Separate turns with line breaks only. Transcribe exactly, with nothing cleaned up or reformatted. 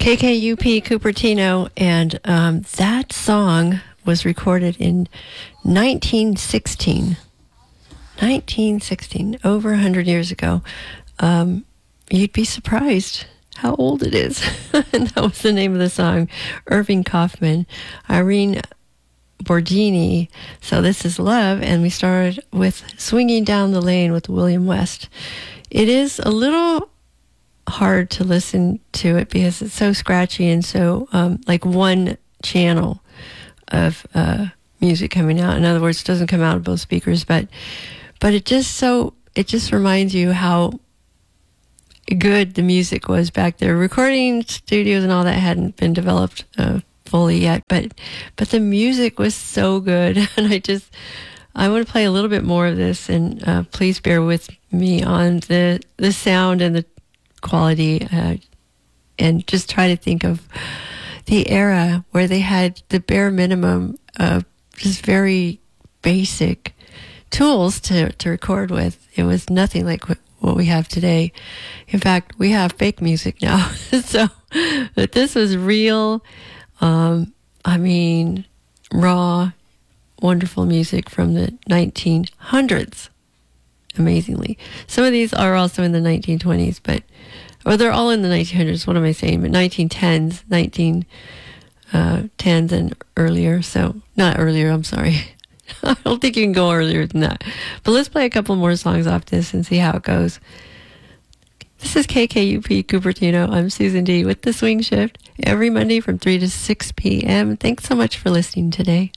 K K U P Cupertino, and um, that song was recorded in nineteen sixteen. nineteen sixteen, over one hundred years ago. Um, you'd be surprised how old it is. And that was the name of the song. Irving Kaufman, Irene Bordini. So this is Love, and we started with Swinging Down the Lane with William West. It is a little hard to listen to it because it's so scratchy and so um, like one channel of uh, music coming out. In other words, it doesn't come out of both speakers, but but it just so it just reminds you how good the music was back there. Recording studios and all that hadn't been developed uh, fully yet, but but the music was so good, and I just I want to play a little bit more of this, and uh, please bear with me on the the sound and the quality, uh, and just try to think of the era where they had the bare minimum of just very basic tools to, to record with. It was nothing like what, what we have today. In fact, we have fake music now. So, but this was real, um, I mean, raw, wonderful music from the nineteen hundreds. Amazingly. Some of these are also in the nineteen twenties, but, or they're all in the nineteen hundreds, what am I saying? But nineteen tens, nineteen tens and earlier. So, not earlier, I'm sorry. I don't think you can go earlier than that. But let's play a couple more songs off this and see how it goes. This is K K U P Cupertino. I'm Susan D with The Swing Shift every Monday from three to six p.m. Thanks so much for listening today.